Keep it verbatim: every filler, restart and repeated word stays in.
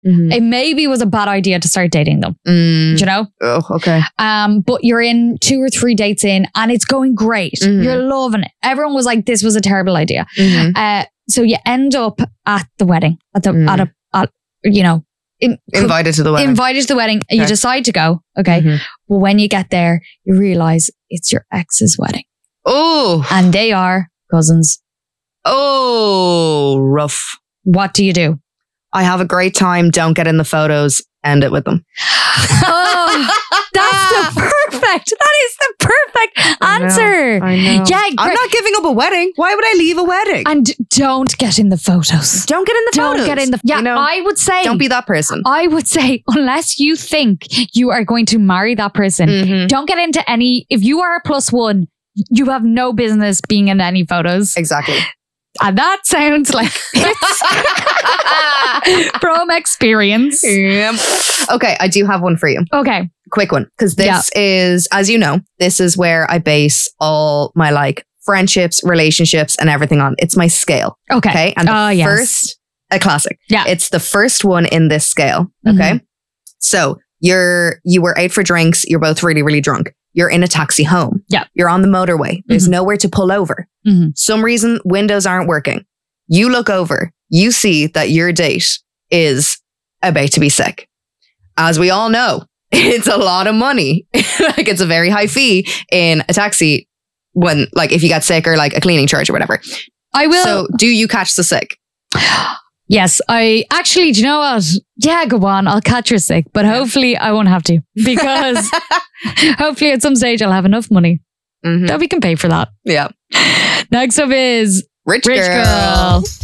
Mm-hmm. it maybe was a bad idea to start dating them. Mm. Do you know? Oh, okay. Um, but you're in two or three dates in and it's going great. Mhm. You're loving it. Everyone was like, this was a terrible idea. Mhm. Uh, so you end up at the wedding, at the, Mm. at a, at, you know, in, Invited to the wedding. invited to the wedding. You Okay. decide to go. Okay. Mhm. But when you get there, you realize it's your ex's wedding Oh, and they are cousins. oh, rough. What do you do? I have a great time. Don't get in the photos. End it with them. Oh, that's the perfect. That is the perfect I know, answer. I know. Yeah, I'm great. not giving up a wedding. Why would I leave a wedding? And don't get in the photos. don't get in the Don't photos. get in the. Yeah, You know, I would say. don't be that person. I would say unless you think you are going to marry that person, Mhm. don't get into any. If you are a plus one, you have no business being in any photos. Exactly. And that sounds like it's from experience. Yep. Okay, I do have one for you. Okay. Quick one. Because this is, as you know, this is where I base all my like friendships, relationships, and everything on. It's my scale. Okay. Okay. And the Oh, yes. first, a classic. Yeah. It's the first one in this scale. Okay. So you're, you were out for drinks. You're both really, really drunk. You're in a taxi home. Yeah. You're on the motorway. There's Mhm. nowhere to pull over. Mhm. Some reason windows aren't working. You look over. You see that your date is about to be sick. As we all know, it's a lot of money. Like it's a very high fee in a taxi when, like, if you get sick or like a cleaning charge or whatever. I will. So, do you catch the sick? Yes, I actually, do you know what? Yeah, go on. I'll catch your sick, but hopefully I won't have to because hopefully at some stage I'll have enough money Mhm. that we can pay for that. Yeah. Next up is Rich, Rich girl. Girl.